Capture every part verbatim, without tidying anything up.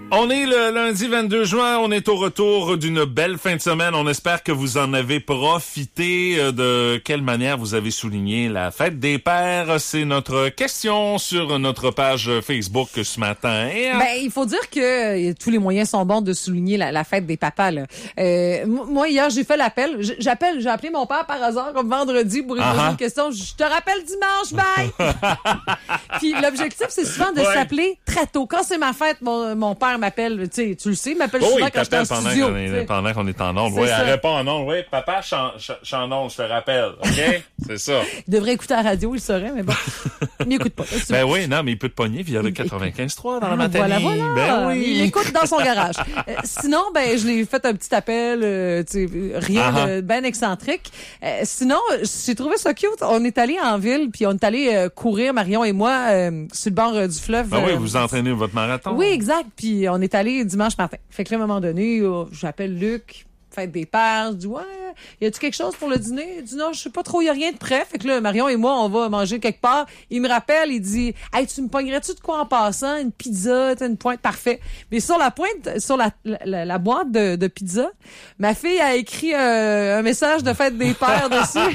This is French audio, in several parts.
On est le lundi vingt-deux juin, on est au retour d'une belle fin de semaine. On espère que vous en avez profité. De quelle manière vous avez souligné la fête des pères? C'est notre question sur notre page Facebook ce matin. Et, ben, il faut dire que euh, tous les moyens sont bons de souligner la, la fête des papas. Là. Euh, moi, hier, j'ai fait l'appel. J'appelle, j'ai appelé mon père par hasard comme vendredi pour lui poser uh-huh. une question. Je te rappelle dimanche, bye! Puis l'objectif, c'est souvent de ouais. s'appeler très tôt. Quand c'est ma fête, mon, mon père m'appelle, tu sais, tu le sais, il m'appelle oh, souvent il quand je suis en pendant studio. Qu'on est, pendant qu'on est en ondes. Oui, elle répond en ondes. Oui, papa, je suis en ondes, je te rappelle. OK? C'est ça. Il devrait écouter la radio, il saurait, mais bon. Il m'écoute pas. Ben oui, non, mais il peut te pogner via le quatre-vingt-quinze trois dans ah, la matinée. Voilà, voilà. Ben oui. Il écoute dans son garage. Euh, sinon, ben, je l'ai fait un petit appel, euh, tu sais, rien uh-huh. de ben excentrique. Euh, sinon, j'ai trouvé ça cute. On est allé en ville, puis on est allé euh, courir, Marion et moi, euh, sur le bord euh, du fleuve. Ben euh, oui, vous entraînez votre marathon. Oui, exact. Puis on est allé dimanche matin. Fait que là, à un moment donné, oh, j'appelle Luc, fête des pères. Je dis, ouais, y a-tu quelque chose pour le dîner? Il dit, non, je sais pas trop, y a rien de prêt. Fait que là, Marion et moi, on va manger quelque part. Il me rappelle, il dit, hey, tu me pognerais-tu de quoi en passant? Une pizza, t'as une pointe, parfait. Mais sur la pointe, sur la, la, la boîte de, de pizza, ma fille a écrit euh, un message de fête des pères dessus.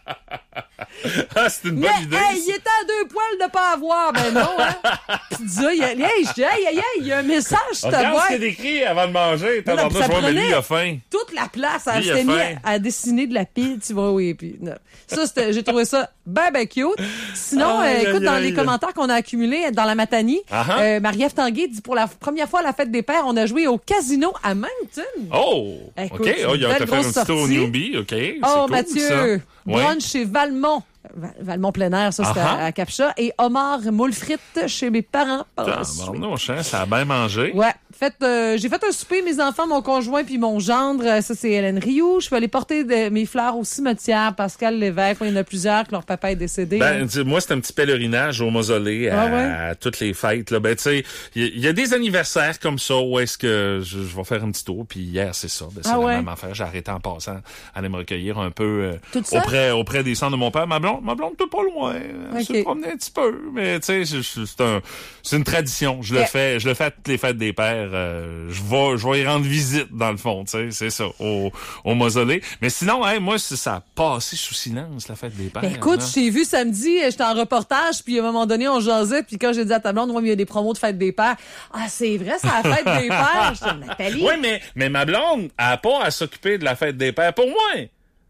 Ah, c'est une bonne mais, idée. Hey, il était à deux poils de pas avoir. Ben non, hein. Pizza, il y a, hey, je dis, hey, hey, hey, il y a un message sur ta boîte. Regarde ce qu'il écrit avant de manger. T'as non, ça prenait lui, il a faim. Toute la place, elle s'était mise à dessiner de la pile, tu vois, oui. Puis, non. Ça, c'était, j'ai trouvé ça ben, ben cute. Sinon, aïe, euh, écoute, aïe, dans aïe. les commentaires qu'on a accumulés dans la Matanie, uh-huh. euh, Marie-Ève Tanguay dit, pour la première fois à la fête des pères, on a joué au casino à Moncton. Oh! Écoute, OK. Oh, il a fait un petit tour au newbie. OK. Oh, cool, Mathieu. Ça. Brunch ouais. chez Valmont. Valmont plein air, ça, c'était uh-huh. à, à Capcha. Et Omar moule frites chez mes parents. Ah, bon, non, chien, ça a bien mangé. Ouais. Fait, euh, j'ai fait un souper, mes enfants, mon conjoint puis mon gendre. Ça, c'est Hélène Rioux. Je suis allée porter de, mes fleurs au cimetière. Pascal Lévesque. Il y en a plusieurs que leur papa est décédé. Ben, hein. Moi, c'est un petit pèlerinage au mausolée à, ah ouais? à toutes les fêtes. Là. Ben, tu sais, il y, y a des anniversaires comme ça où est-ce que je, je vais faire un petit tour. Puis hier, c'est ça. Ben, c'est ah la ouais? même affaire. J'ai arrêté en passant. Aller me recueillir un peu euh, auprès, auprès des cendres de mon père. Ma blonde, ma blonde, t'es pas loin. Okay. Se promener un petit peu. Mais, tu sais, c'est un, c'est une tradition. Je yeah. le fais, je le fais à toutes les fêtes des pères. Euh, je vais, je vais y rendre visite, dans le fond, tu sais, c'est ça, au, au mausolée. Mais sinon, hey, moi, ça a passé sous silence, la fête des pères. Ben, écoute, je t'ai vu samedi, j'étais en reportage, puis à un moment donné, on jasait, puis quand j'ai dit à ta blonde, moi, il y a des promos de fête des pères. Ah, c'est vrai, c'est la fête des pères. Je te Nathalie. Oui, mais, mais ma blonde, elle n'a pas à s'occuper de la fête des pères pour moi.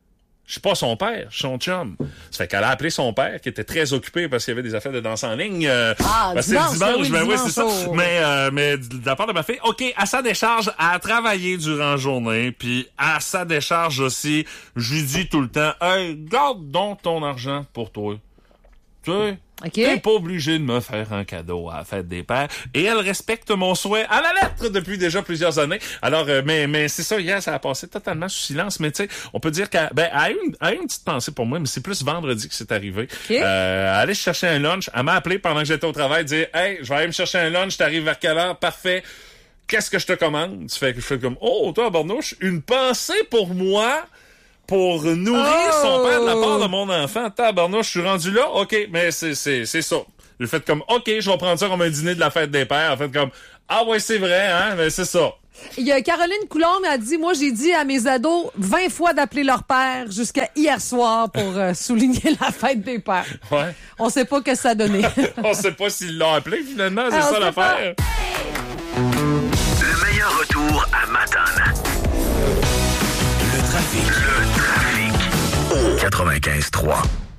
Je suis pas son père, je suis son chum. Ça fait qu'elle a appelé son père, qui était très occupé parce qu'il y avait des affaires de danse en ligne. Euh, ah, parce dimanche, que dimanche, oui, ben dimanche, oui, c'est ça. Oh. Mais, euh, mais de la part de ma fille, OK, à sa décharge, elle a travaillé durant la journée, puis à sa décharge aussi, je lui dis tout le temps, hey, garde donc ton argent pour toi. Tu sais? Okay. T'es pas obligé de me faire un cadeau à la fête des pères. Et elle respecte mon souhait à la lettre depuis déjà plusieurs années. Alors, euh, mais mais c'est ça, hier, ça a passé totalement sous silence. Mais tu sais, on peut dire qu'elle ben, elle a, une, elle a une petite pensée pour moi, mais c'est plus vendredi que c'est arrivé. Okay. Euh, elle allait chercher un lunch. Elle m'a appelé pendant que j'étais au travail, dire « Hey, je vais aller me chercher un lunch, t'arrives vers quelle heure? Parfait. Qu'est-ce que je te commande? » Tu fais que je fais comme « Oh, toi, Barnouche, une pensée pour moi ?» pour nourrir oh! son père de la part de mon enfant. Tabarnouche, je suis rendu là, OK, mais c'est c'est c'est ça. J'ai fait comme, OK, je vais prendre ça comme un dîner de la fête des pères. En fait, comme, ah ouais, c'est vrai, hein, mais c'est ça. Il y a Caroline Coulombe a dit, moi, j'ai dit à mes ados vingt fois d'appeler leur père jusqu'à hier soir pour euh, souligner la fête des pères. Ouais. On sait pas que ça donnait. On sait pas s'ils l'ont appelé, finalement, c'est Alors, ça l'affaire. Le meilleur retour à Matane. Le trafic. Le trafic. Au quatre-vingt-quinze trois.